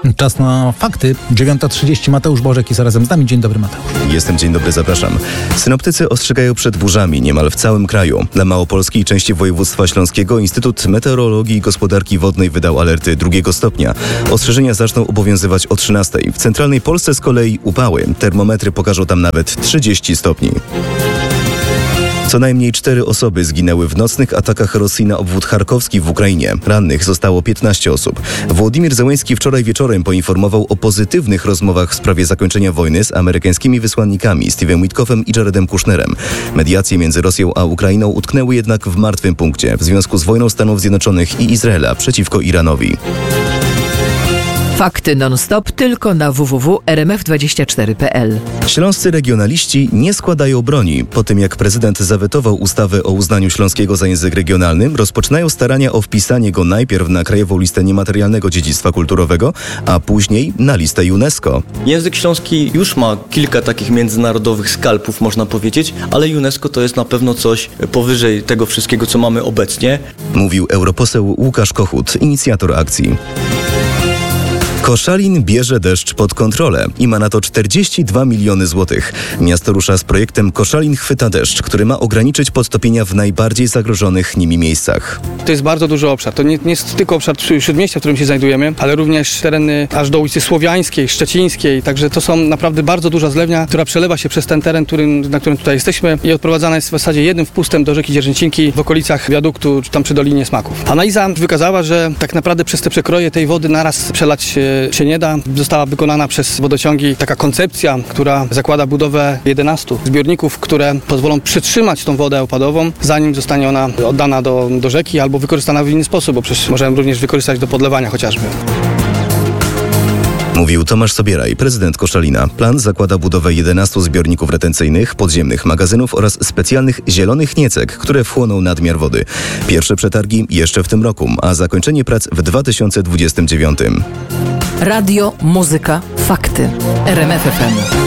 Czas na fakty. 9:30. Mateusz Bożek jest razem z nami. Dzień dobry, Mateusz. Jestem, dzień dobry, zapraszam. Synoptycy ostrzegają przed burzami niemal w całym kraju. Dla Małopolskiej części województwa śląskiego Instytut Meteorologii i Gospodarki Wodnej wydał alerty 2 stopnia. Ostrzeżenia zaczną obowiązywać o 13:00. W centralnej Polsce z kolei upały. Termometry pokażą tam nawet 30 stopni. Co najmniej 4 osoby zginęły w nocnych atakach Rosji na obwód charkowski w Ukrainie. Rannych zostało 15 osób. Władimir Zełenski wczoraj wieczorem poinformował o pozytywnych rozmowach w sprawie zakończenia wojny z amerykańskimi wysłannikami Steve'em Witkoffem i Jaredem Kushnerem. Mediacje między Rosją a Ukrainą utknęły jednak w martwym punkcie w związku z wojną Stanów Zjednoczonych i Izraela przeciwko Iranowi. Fakty non-stop tylko na www.rmf24.pl. Śląscy regionaliści nie składają broni. Po tym jak prezydent zawetował ustawę o uznaniu śląskiego za język regionalny, rozpoczynają starania o wpisanie go najpierw na Krajową Listę Niematerialnego Dziedzictwa Kulturowego, a później na listę UNESCO. Język śląski już ma kilka takich międzynarodowych skalpów, można powiedzieć, ale UNESCO to jest na pewno coś powyżej tego wszystkiego, co mamy obecnie. Mówił europoseł Łukasz Kochut, inicjator akcji. Koszalin bierze deszcz pod kontrolę i ma na to 42 miliony złotych. Miasto rusza z projektem Koszalin chwyta deszcz, który ma ograniczyć podtopienia w najbardziej zagrożonych nimi miejscach. To jest bardzo duży obszar. To nie jest tylko obszar Śródmieścia, w którym się znajdujemy, ale również tereny aż do ulicy Słowiańskiej, Szczecińskiej. Także to są naprawdę bardzo duża zlewnia, która przelewa się przez ten teren, na którym tutaj jesteśmy i odprowadzana jest w zasadzie jednym wpustem do rzeki Dzierżyńcinki w okolicach wiaduktu, czy tam przy Dolinie Smaków. Analiza wykazała, że tak naprawdę przez te przekroje tej wody naraz przelać się nie da. Została wykonana przez wodociągi taka koncepcja, która zakłada budowę 11 zbiorników, które pozwolą przytrzymać tą wodę opadową, zanim zostanie ona oddana do rzeki albo wykorzystana w inny sposób, bo przecież możemy również wykorzystać do podlewania chociażby. Mówił Tomasz Sobieraj, prezydent Koszalina. Plan zakłada budowę 11 zbiorników retencyjnych, podziemnych magazynów oraz specjalnych zielonych niecek, które wchłoną nadmiar wody. Pierwsze przetargi jeszcze w tym roku, a zakończenie prac w 2029. Radio, muzyka, fakty. RMF FM.